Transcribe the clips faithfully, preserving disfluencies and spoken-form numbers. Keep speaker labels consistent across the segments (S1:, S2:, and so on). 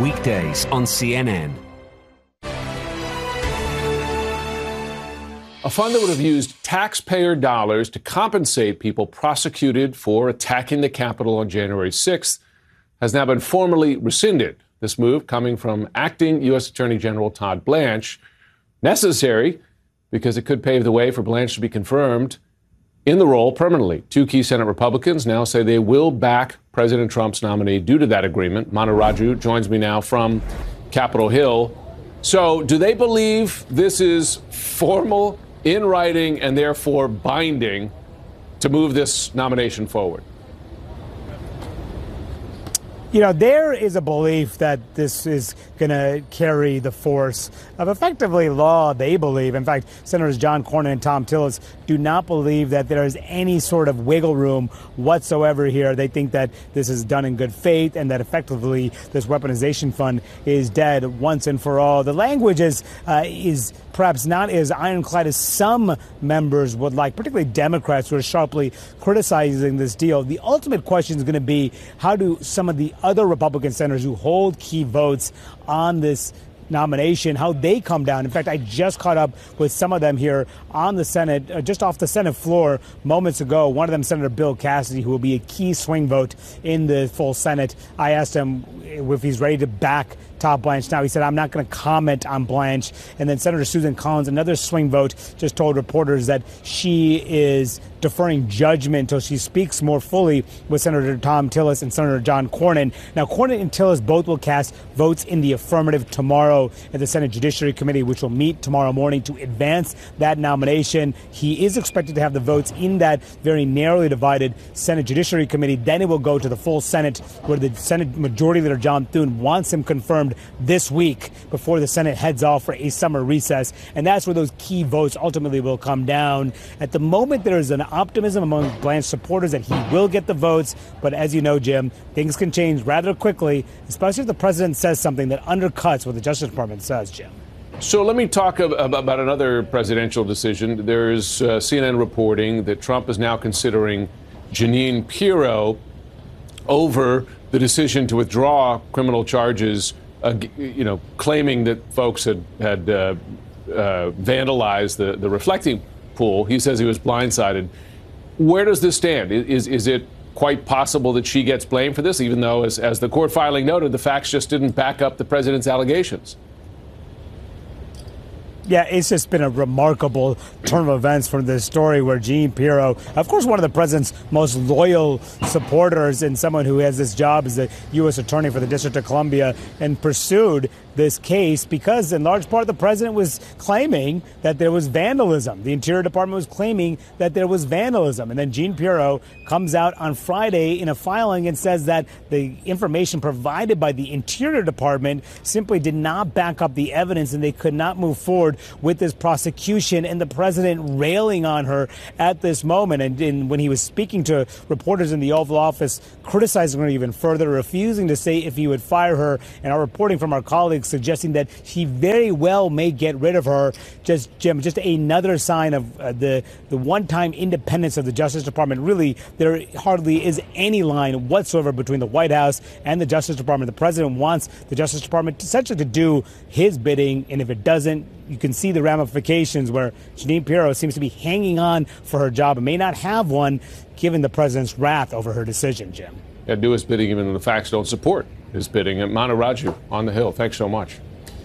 S1: weekdays on C N N.
S2: A fund that would have used taxpayer dollars to compensate people prosecuted for attacking the Capitol on January sixth has now been formally rescinded. This move coming from acting U S Attorney General Todd Blanche, necessary because it could pave the way for Blanche to be confirmed in the role permanently. Two key Senate Republicans now say they will back President Trump's nominee due to that agreement. Manu Raju joins me now from Capitol Hill. So do they believe this is formal, in writing, and therefore binding to move this nomination forward?
S3: You know, there is a belief that this is going to carry the force of effectively law, they believe. In fact, Senators John Cornyn and Thom Tillis do not believe that there is any sort of wiggle room whatsoever here. They think that this is done in good faith and that effectively this weaponization fund is dead once and for all. The language is, uh, is perhaps not as ironclad as some members would like, particularly Democrats who are sharply criticizing this deal. The ultimate question is going to be, how do some of the other Republican senators who hold key votes on this nomination, how they come down. In fact, I just caught up with some of them here on the Senate, uh, just off the Senate floor moments ago. One of them, Senator Bill Cassidy, who will be a key swing vote in the full Senate. I asked him if he's ready to back Todd Blanche now. He said, I'm not going to comment on Blanche. And then Senator Susan Collins, another swing vote, just told reporters that she is deferring judgment until she speaks more fully with Senator Thom Tillis and Senator John Cornyn. Now, Cornyn and Tillis both will cast votes in the affirmative tomorrow at the Senate Judiciary Committee, which will meet tomorrow morning to advance that nomination. He is expected to have the votes in that very narrowly divided Senate Judiciary Committee. Then it will go to the full Senate, where the Senate Majority Leader John Thune wants him confirmed this week before the Senate heads off for a summer recess. And that's where those key votes ultimately will come down. At the moment, there is an optimism among Blanche supporters that he will get the votes. But as you know, Jim, things can change rather quickly, especially if the president says something that undercuts what the Justice Department says, Jim.
S2: So let me talk about another presidential decision. There's uh, C N N reporting that Trump is now considering Jeanine Pirro over the decision to withdraw criminal charges, uh, you know, claiming that folks had, had uh, uh, vandalized the, the reflecting pool. He says he was blindsided. Where does this stand? Is, is it quite possible that she gets blamed for this, even though, as, as the court filing noted, the facts just didn't back up the president's allegations?
S3: Yeah, it's just been a remarkable turn of events for this story where Jeanine Pirro, of course, one of the president's most loyal supporters and someone who has this job as the U S attorney for the District of Columbia, and pursued this case because, in large part, the president was claiming that there was vandalism. The Interior Department was claiming that there was vandalism. And then Jeanine Pirro comes out on Friday in a filing and says that the information provided by the Interior Department simply did not back up the evidence and they could not move forward with this prosecution, and the president railing on her at this moment. And, and when he was speaking to reporters in the Oval Office, criticizing her even further, refusing to say if he would fire her, and our reporting from our colleagues suggesting that he very well may get rid of her. Just, Jim, just another sign of uh, the, the one-time independence of the Justice Department. Really, there hardly is any line whatsoever between the White House and the Justice Department. The president wants the Justice Department essentially to do his bidding, and if it doesn't, you can see the ramifications where Jeanine Pirro seems to be hanging on for her job and may not have one, given the president's wrath over her decision, Jim.
S2: Yeah, do his bidding even when the facts don't support his bidding. And Manu Raju on the Hill, thanks so much.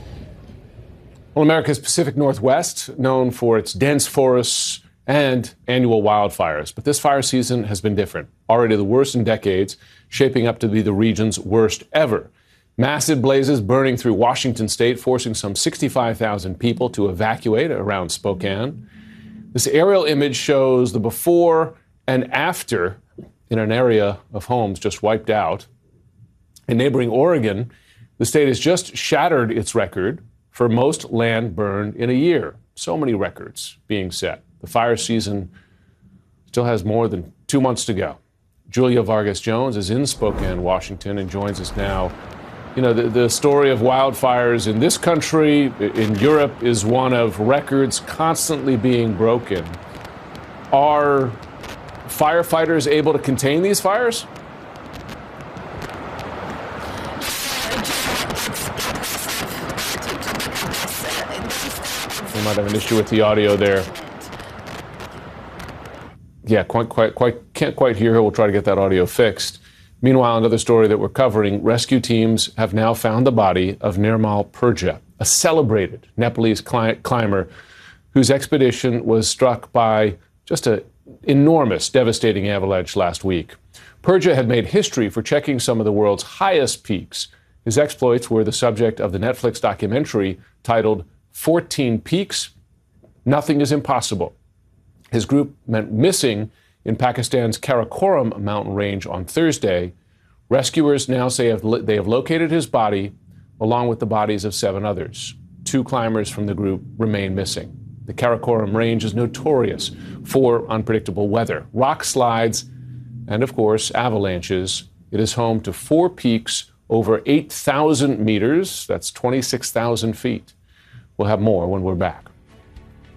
S2: Well, America's Pacific Northwest, known for its dense forests and annual wildfires. But this fire season has been different. Already the worst in decades, shaping up to be the region's worst ever. Massive blazes burning through Washington state, forcing some sixty-five thousand people to evacuate around Spokane. This aerial image shows the before and after in an area of homes just wiped out. In neighboring Oregon, the state has just shattered its record for most land burned in a year. So many records being set. The fire season still has more than two months to go. Julia Vargas Jones is in Spokane, Washington, and joins us now. You know, the, the story of wildfires in this country, in Europe, is one of records constantly being broken. Are firefighters able to contain these fires? might have an issue with the audio there. Yeah, quite, quite, quite, can't quite hear her. We'll try to get that audio fixed. Meanwhile, another story that we're covering, rescue teams have now found the body of Nirmal Purja, a celebrated Nepalese cli- climber whose expedition was struck by just an enormous, devastating avalanche last week. Purja had made history for checking some of the world's highest peaks. His exploits were the subject of the Netflix documentary titled fourteen Peaks, Nothing is Impossible. His group went missing in Pakistan's Karakoram mountain range on Thursday. Rescuers now say they have located his body along with the bodies of seven others. Two climbers from the group remain missing. The Karakoram range is notorious for unpredictable weather, rock slides, and of course, avalanches. It is home to four peaks over eight thousand meters. That's twenty-six thousand feet. We'll have more when we're back.